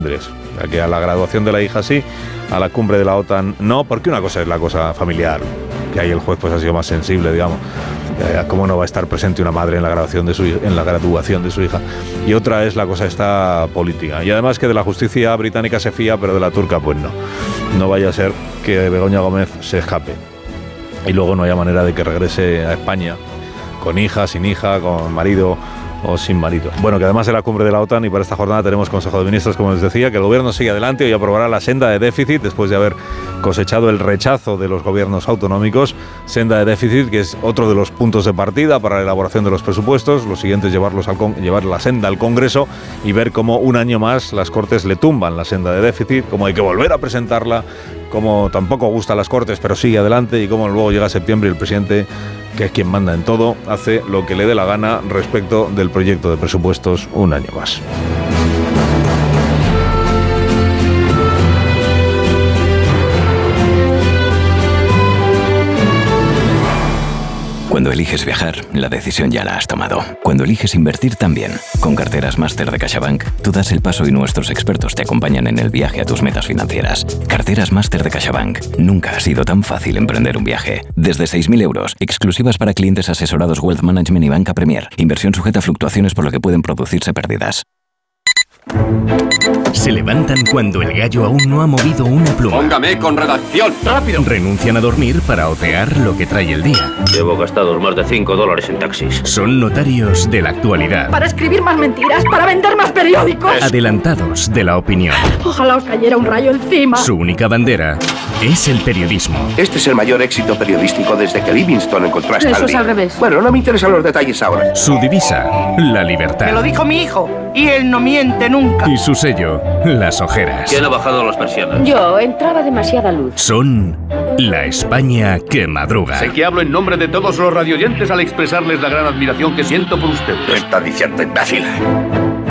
Que a la graduación de la hija sí, a la cumbre de la OTAN no, porque una cosa es la cosa familiar, que ahí el juez pues ha sido más sensible, digamos. ¿Cómo no va a estar presente una madre en la graduación de su hija? Y otra es la cosa esta política. Y además que de la justicia británica se fía, pero de la turca pues no. No vaya a ser que Begoña Gómez se escape y luego no haya manera de que regrese a España con hija, sin hija, con marido o sin marido. Bueno, que además de la cumbre de la OTAN y para esta jornada tenemos Consejo de Ministros, como les decía, que el gobierno sigue adelante y aprobará la senda de déficit después de haber cosechado el rechazo de los gobiernos autonómicos. Senda de déficit que es otro de los puntos de partida para la elaboración de los presupuestos. Lo siguiente es llevar la senda al Congreso y ver cómo un año más las Cortes le tumban la senda de déficit, cómo hay que volver a presentarla, cómo tampoco gusta a las Cortes pero sigue adelante y cómo luego llega septiembre y el presidente, que es quien manda en todo, hace lo que le dé la gana respecto del proyecto de presupuestos un año más. Cuando eliges viajar, la decisión ya la has tomado. Cuando eliges invertir también. Con Carteras Máster de CaixaBank, tú das el paso y nuestros expertos te acompañan en el viaje a tus metas financieras. Carteras Máster de CaixaBank. Nunca ha sido tan fácil emprender un viaje. Desde 6.000 euros, exclusivas para clientes asesorados Wealth Management y Banca Premier. Inversión sujeta a fluctuaciones por lo que pueden producirse pérdidas. Se levantan cuando el gallo aún no ha movido una pluma. Póngame con redacción, rápido. Renuncian a dormir para otear lo que trae el día. Llevo gastados más de $5 en taxis. Son notarios de la actualidad. Para escribir más mentiras, para vender más periódicos. Adelantados de la opinión. Ojalá os cayera un rayo encima. Su única bandera es el periodismo. Este es el mayor éxito periodístico desde que Livingstone encontró a Stanley. Eso es al revés. Bueno, no me interesan los detalles ahora. Su divisa, la libertad. Me lo dijo mi hijo, y él no miente nunca. Y su sello, las ojeras. ¿Quién ha bajado las persianas? Yo, entraba demasiada luz. Son la España que madruga. Sé que hablo en nombre de todos los radioyentes al expresarles la gran admiración que siento por ustedes. ¿Qué está diciendo, imbécil?